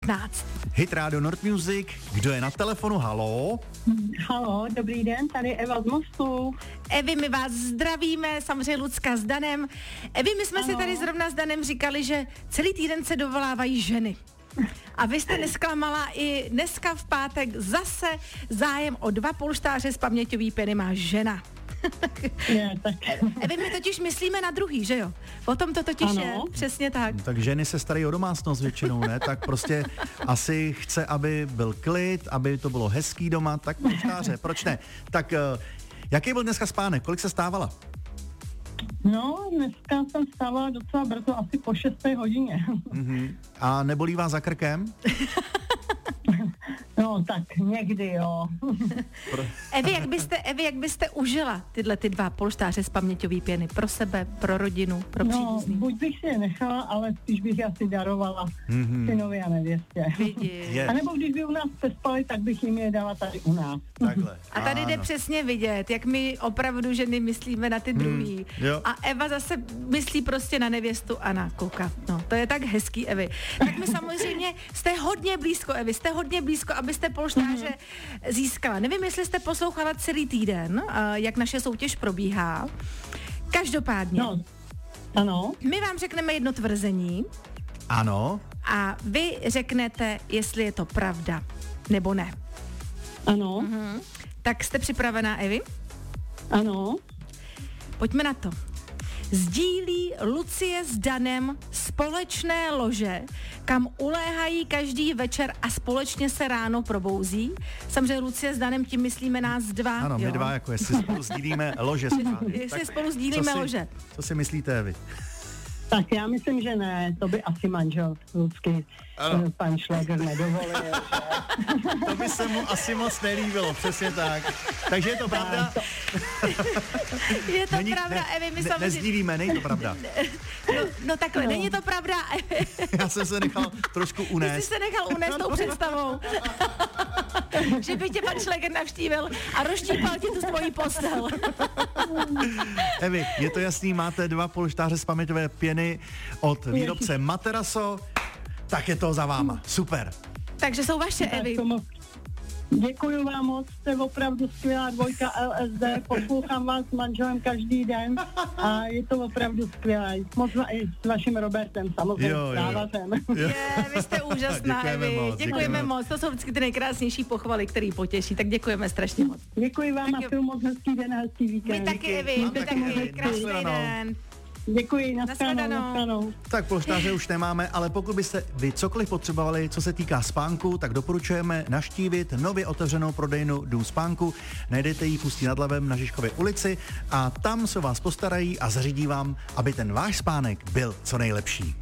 15. Hit Radio Nord Music, kdo je na telefonu, halo? Halo, dobrý den, tady Eva z Mostu. Evi, my vás zdravíme, samozřejmě Lucka s Danem. Evi, my jsme si tady zrovna s Danem říkali, že celý týden se dovolávají ženy. A vy jste nesklamala i dneska v pátek zase zájem o 2 polštáře z paměťový pěny má žena. Je, tak. Evi, my totiž myslíme na druhý, že jo? O tom to totiž je, přesně tak. Tak ženy se starají o domácnost většinou, ne? Tak prostě asi chce, aby byl klid, aby to bylo hezký doma, tak polštáře, proč ne? Tak jaký byl dneska spánek, kolik se stávala? No, dneska jsem vstávala docela brzo, asi po 6 hodině. A nebolí vás za krkem? No, tak někdy, jo. Evi, jak byste užila tyhle 2 polštáře z paměťový pěny pro sebe, pro rodinu, pro příbuzný? No, buď bych si je nechala, ale spíš bych je asi darovala synovi a nevěstě. Yeah. A nebo když by u nás přespali, tak bych jim je dala tady u nás. Takhle. A tady jde přesně vidět, jak my opravdu ženy myslíme na ty druhý. A Eva zase myslí prostě na nevěstu a na kluka. No, to je tak hezký, Evi. Tak my samozřejmě jste hodně blízko, Evi, abyste polštáře získala. Nevím, jestli jste poslouchala celý týden, jak naše soutěž probíhá. Každopádně. No, ano. My vám řekneme jedno tvrzení. Ano. A vy řeknete, jestli je to pravda, nebo ne. Ano. Tak jste připravená, Evi? Ano. Pojďme na to. Sdílí Lucie s Danem společné lože, kam uléhají každý večer a společně se ráno probouzí. Samozřejmě Lucie s Danem, tím myslíme nás 2. Ano, jo? my 2, jako jestli spolu sdílíme lože. Jestli spolu sdílíme lože. Co si myslíte vy? Tak já myslím, že ne, to by asi manžel Lucky, pan Šlager nedovolil. To by se mu asi moc nelíbilo, přesně tak. Takže je to pravda? Je to pravda, Evi, my samozřejmě... Nezdílíme, není to pravda. No takhle, není to pravda, Evi. Já jsem se nechal trošku unést. Ty jsi se nechal unést tou představou. Že by tě pan Šlager navštívil a rozštípal ti tu svoji postel. Evi, je to jasný, máte 2 polštáře z paměťové pěny od výrobce Materaso, tak je to za váma. Super. Takže jsou vaše, Evi. Děkuji vám moc, jste opravdu skvělá 2 LSD, poslouchám vás s manželem každý den a je to opravdu skvělé. Moc i s vaším Robertem, samozřejmě s Dávazem. Vy jste úžasná, Evi. Děkujeme moc. To jsou vždycky ty nejkrásnější pochvaly, které potěší, tak děkujeme strašně moc. Děkuji vám a přeju moc hezký den a hezký víkend. My taky, Evi, my taky. Krásný den. Děkuji, nashledanou. Tak polštáře už nemáme, ale pokud byste vy cokoliv potřebovali, co se týká spánku, tak doporučujeme navštívit nově otevřenou prodejnu Dům spánku. Najdete ji v Ústí nad Labem na Žižkově ulici a tam se vás postarají a zařídí vám, aby ten váš spánek byl co nejlepší.